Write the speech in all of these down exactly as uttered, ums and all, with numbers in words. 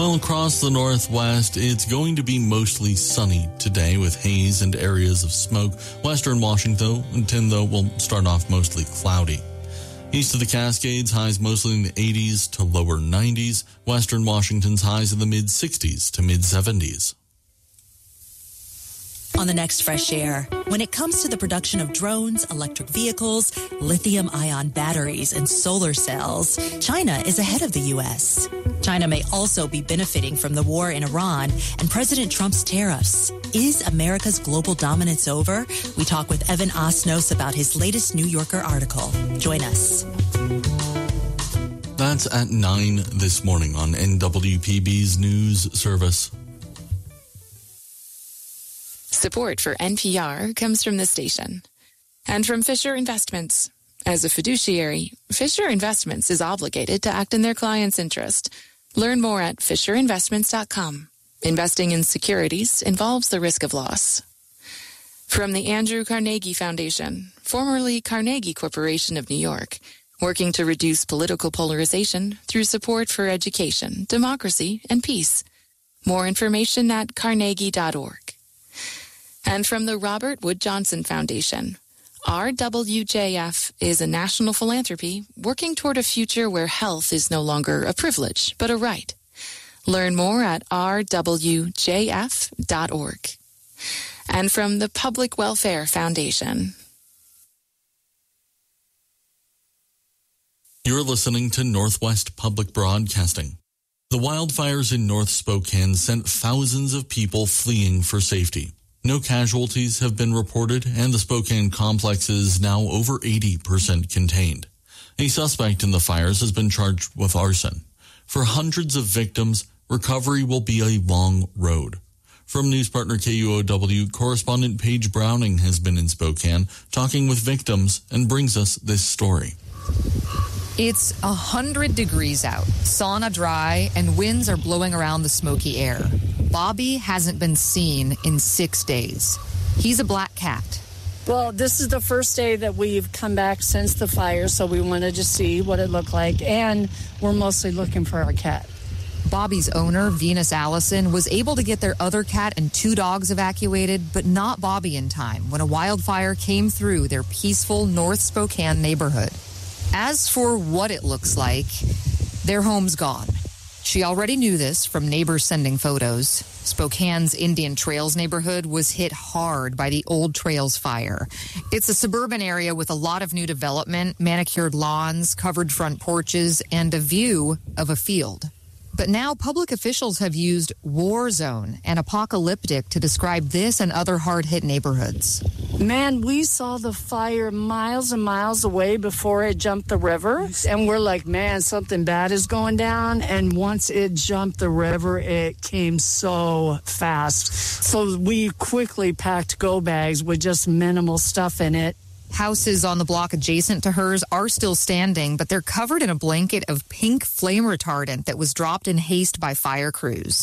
Well, across the Northwest, it's going to be mostly sunny today with haze and areas of smoke. Western Washington, though, will start off mostly cloudy. East of the Cascades, highs mostly in the eighties to lower nineties. Western Washington's highs in the mid-sixties to mid-seventies. On the next Fresh Air, when it comes to the production of drones, electric vehicles, lithium-ion batteries, and solar cells, China is ahead of the U S. China may also be benefiting from the war in Iran and President Trump's tariffs. Is America's global dominance over? We talk with Evan Osnos about his latest New Yorker article. Join us. That's at nine this morning on N W P B's News Service. Support for N P R comes from this station and from Fisher Investments. As a fiduciary, Fisher Investments is obligated to act in their client's interest. Learn more at fisher investments dot com. Investing in securities involves the risk of loss. From the Andrew Carnegie Foundation, formerly Carnegie Corporation of New York, working to reduce political polarization through support for education, democracy, and peace. More information at carnegie dot org. And from the Robert Wood Johnson Foundation, R W J F is a national philanthropy working toward a future where health is no longer a privilege, but a right. Learn more at r w j f dot org. And from the Public Welfare Foundation. You're listening to Northwest Public Broadcasting. The wildfires in North Spokane sent thousands of people fleeing for safety. No casualties have been reported, and the Spokane complex is now over eighty percent contained. A suspect in the fires has been charged with arson. For hundreds of victims, recovery will be a long road. From news partner K U O W, correspondent Paige Browning has been in Spokane talking with victims and brings us this story. It's one hundred degrees out, sauna dry, and winds are blowing around the smoky air. Bobby hasn't been seen in six days. He's a black cat. Well, this is the first day that we've come back since the fire, so we wanted to see what it looked like, and we're mostly looking for our cat. Bobby's owner, Venus Allison, was able to get their other cat and two dogs evacuated, but not Bobby in time when a wildfire came through their peaceful North Spokane neighborhood. As for what it looks like, their home's gone. She already knew this from neighbors sending photos. Spokane's Indian Trails neighborhood was hit hard by the Old Trails fire. It's a suburban area with a lot of new development, manicured lawns, covered front porches, and a view of a field. But now public officials have used war zone and apocalyptic to describe this and other hard-hit neighborhoods. Man, we saw the fire miles and miles away before it jumped the river. And we're like, man, something bad is going down. And once it jumped the river, it came so fast. So we quickly packed go bags with just minimal stuff in it. Houses on the block adjacent to hers are still standing, but they're covered in a blanket of pink flame retardant that was dropped in haste by fire crews.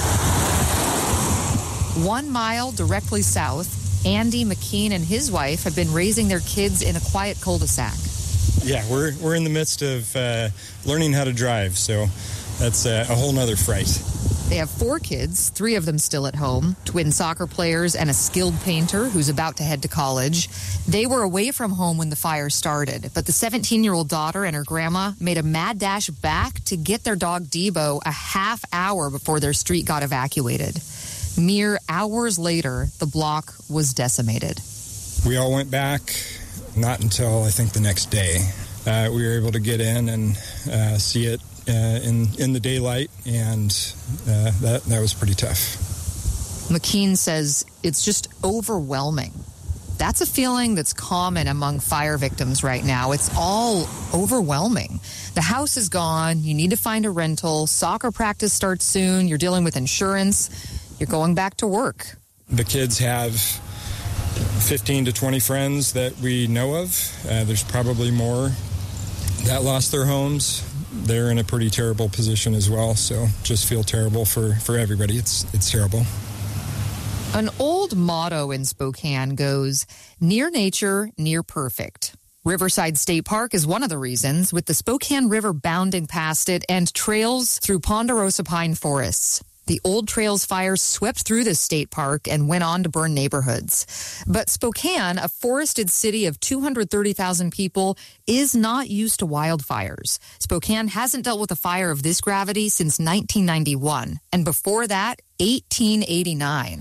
One mile directly south, Andy McKean and his wife have been raising their kids in a quiet cul-de-sac. Yeah, we're we're in the midst of uh, learning how to drive, so that's uh, a whole nother fright. They have four kids, three of them still at home, twin soccer players and a skilled painter who's about to head to college. They were away from home when the fire started, but the seventeen-year-old daughter and her grandma made a mad dash back to get their dog Debo a half hour before their street got evacuated. Mere hours later, the block was decimated. We all went back, not until I think the next day. Uh, we were able to get in and uh, see it Uh, in in the daylight, and uh, that that was pretty tough. McKean says it's just overwhelming. That's a feeling that's common among fire victims right now. It's all overwhelming. The house is gone. You need to find a rental. Soccer practice starts soon. You're dealing with insurance. You're going back to work. The kids have fifteen to twenty friends that we know of. Uh, there's probably more that lost their homes. They're in a pretty terrible position as well, so just feel terrible for, for everybody. It's it's terrible. An old motto in Spokane goes, near nature, near perfect. Riverside State Park is one of the reasons, with the Spokane River bounding past it and trails through Ponderosa pine forests. The Old Trails fires swept through the state park and went on to burn neighborhoods. But Spokane, a forested city of two hundred thirty thousand people, is not used to wildfires. Spokane hasn't dealt with a fire of this gravity since nineteen ninety-one, and before that, eighteen eighty-nine.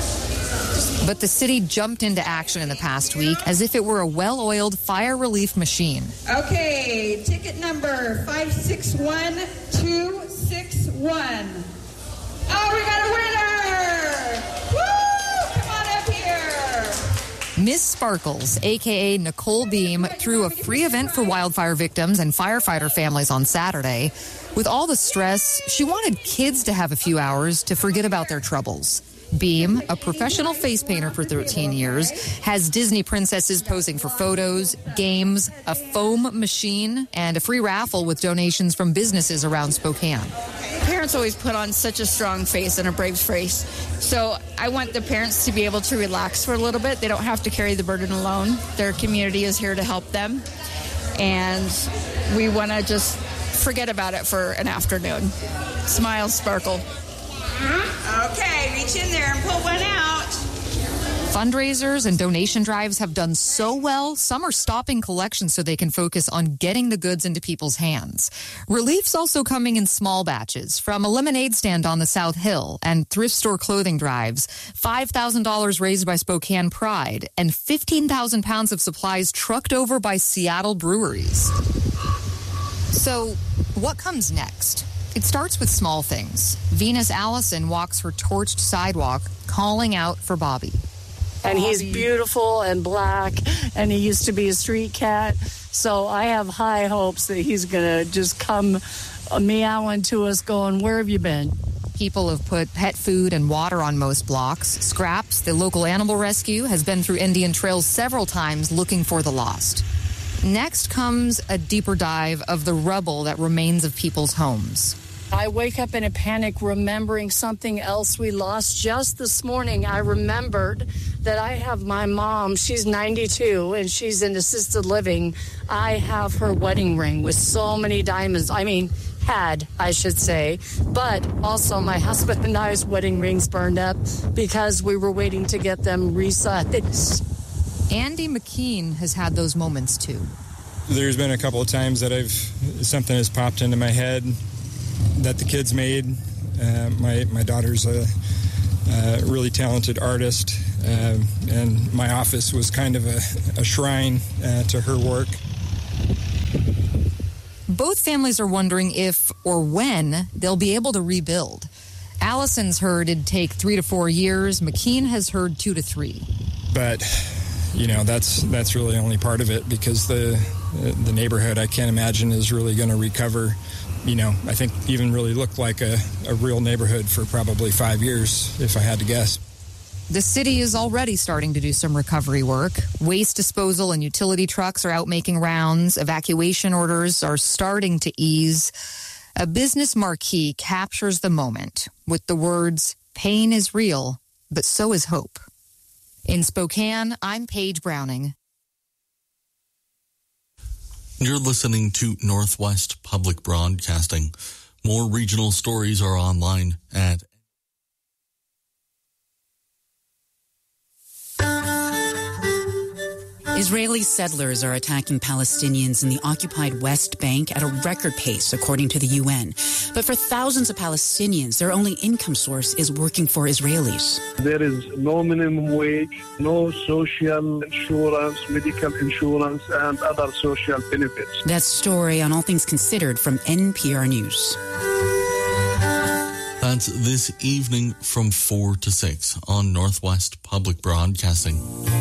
But the city jumped into action in the past week as if it were a well-oiled fire relief machine. Okay, ticket number five six one two six one. Oh, we got a winner! Woo! Come on up here! Miss Sparkles, a k a. Nicole Beam, threw a free event for wildfire victims and firefighter families on Saturday. With all the stress, she wanted kids to have a few hours to forget about their troubles. Beam, a professional face painter for thirteen years, has Disney princesses posing for photos, games, a foam machine, and a free raffle with donations from businesses around Spokane. Parents always put on such a strong face and a brave face. So I want the parents to be able to relax for a little bit. They don't have to carry the burden alone. Their community is here to help them. And we want to just forget about it for an afternoon. Smile, sparkle. Okay, reach in there and pull one out. Fundraisers and donation drives have done so well, some are stopping collections so they can focus on getting the goods into people's hands. Relief's also coming in small batches, from a lemonade stand on the South Hill and thrift store clothing drives, five thousand dollars raised by Spokane Pride, and fifteen thousand pounds of supplies trucked over by Seattle breweries. So, what comes next? It starts with small things. Venus Allison walks her torched sidewalk, calling out for Bobby. And he's beautiful and black, and he used to be a street cat. So I have high hopes that he's going to just come meowing to us going, where have you been? People have put pet food and water on most blocks. Scraps, the local animal rescue, has been through Indian Trails several times looking for the lost. Next comes a deeper dive of the rubble that remains of people's homes. I wake up in a panic remembering something else we lost just this morning. I remembered that I have my mom. She's ninety-two and she's in assisted living. I have her wedding ring with so many diamonds. I mean, had, I should say. But also my husband and I's wedding rings burned up because we were waiting to get them resized. Andy McKean has had those moments too. There's been a couple of times that I've something has popped into my head that the kids made. Uh, my my daughter's a, a really talented artist, uh, and my office was kind of a, a shrine uh, to her work. Both families are wondering if or when they'll be able to rebuild. Allison's heard it'd take three to four years. McKean has heard two to three. But, you know, that's that's really only part of it, because the the neighborhood, I can't imagine, is really going to recover. You know, I think even really look like a, a real neighborhood for probably five years, if I had to guess. The city is already starting to do some recovery work. Waste disposal and utility trucks are out making rounds. Evacuation orders are starting to ease. A business marquee captures the moment with the words, "Pain is real, but so is hope." In Spokane, I'm Paige Browning. You're listening to Northwest Public Broadcasting. More regional stories are online at Israeli settlers are attacking Palestinians in the occupied West Bank at a record pace, according to the U N. But for thousands of Palestinians, their only income source is working for Israelis. There is no minimum wage, no social insurance, medical insurance, and other social benefits. That story on All Things Considered from N P R News. That's this evening from four to six on Northwest Public Broadcasting.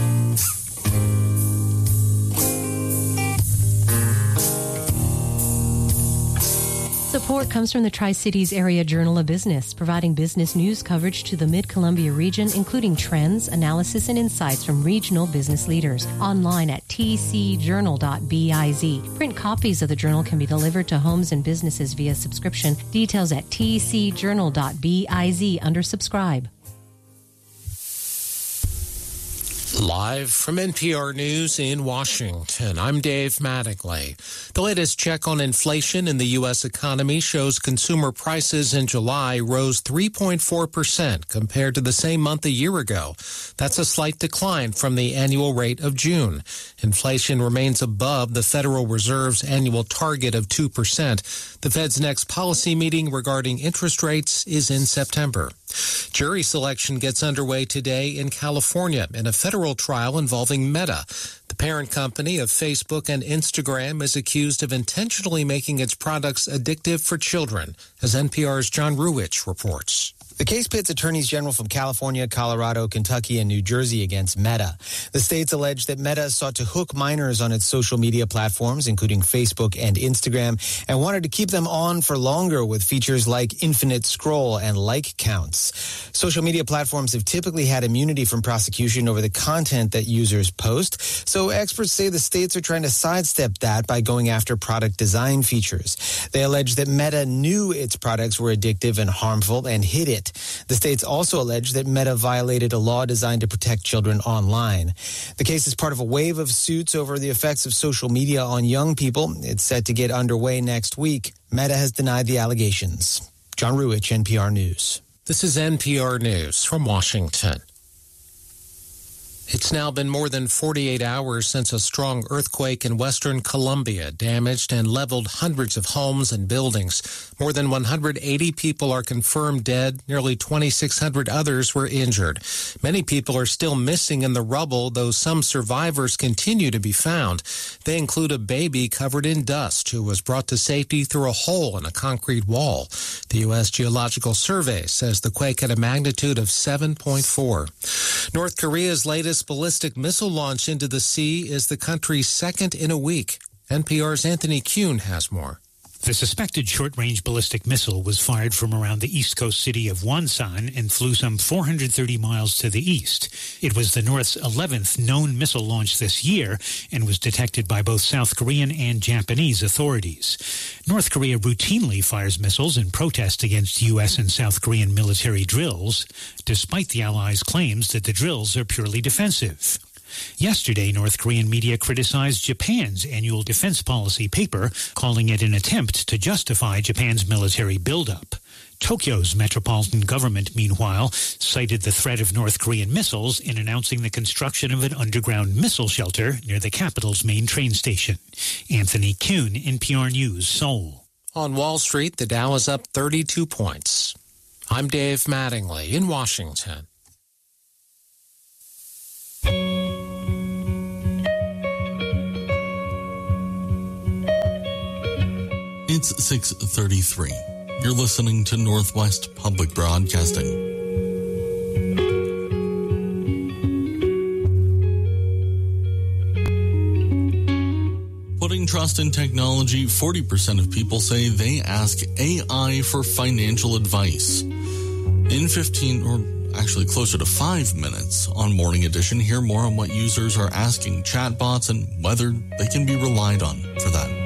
Support comes from the Tri-Cities Area Journal of Business, providing business news coverage to the Mid-Columbia region, including trends, analysis, and insights from regional business leaders. Online at t c journal dot biz. Print copies of the journal can be delivered to homes and businesses via subscription. Details at t c journal dot biz under subscribe. Live from N P R News in Washington, I'm Dave Mattingly. The latest check on inflation in the U S economy shows consumer prices in July rose three point four percent compared to the same month a year ago. That's a slight decline from the annual rate of June. Inflation remains above the Federal Reserve's annual target of two percent. The Fed's next policy meeting regarding interest rates is in September. Jury selection gets underway today in California in a federal trial involving Meta. The parent company of Facebook and Instagram is accused of intentionally making its products addictive for children, as N P R's John Ruwitch reports. The case pits attorneys general from California, Colorado, Kentucky, and New Jersey against Meta. The states allege that Meta sought to hook minors on its social media platforms, including Facebook and Instagram, and wanted to keep them on for longer with features like infinite scroll and like counts. Social media platforms have typically had immunity from prosecution over the content that users post, so experts say the states are trying to sidestep that by going after product design features. They allege that Meta knew its products were addictive and harmful and hid it. The states also allege that Meta violated a law designed to protect children online. The case is part of a wave of suits over the effects of social media on young people. It's set to get underway next week. Meta has denied the allegations. John Ruwitch, N P R News. This is N P R News from Washington. It's now been more than forty-eight hours since a strong earthquake in western Colombia damaged and leveled hundreds of homes and buildings. More than one hundred eighty people are confirmed dead. Nearly twenty-six hundred others were injured. Many people are still missing in the rubble, though some survivors continue to be found. They include a baby covered in dust who was brought to safety through a hole in a concrete wall. The U S Geological Survey says the quake had a magnitude of seven point four. North Korea's latest ballistic missile launch into the sea is the country's second in a week. N P R's Anthony Kuhn has more. The suspected short-range ballistic missile was fired from around the east coast city of Wonsan and flew some four hundred thirty miles to the east. It was the North's eleventh known missile launch this year and was detected by both South Korean and Japanese authorities. North Korea routinely fires missiles in protest against U S and South Korean military drills, despite the allies' claims that the drills are purely defensive. Yesterday, North Korean media criticized Japan's annual defense policy paper, calling it an attempt to justify Japan's military buildup. Tokyo's metropolitan government, meanwhile, cited the threat of North Korean missiles in announcing the construction of an underground missile shelter near the capital's main train station. Anthony Kuhn, N P R News, Seoul. On Wall Street, the Dow is up thirty-two points. I'm Dave Mattingly in Washington. It's six thirty-three. You're listening to Northwest Public Broadcasting. Putting trust in technology, forty percent of people say they ask A I for financial advice. In fifteen, or actually closer to five minutes on Morning Edition, hear more on what users are asking chatbots and whether they can be relied on for that.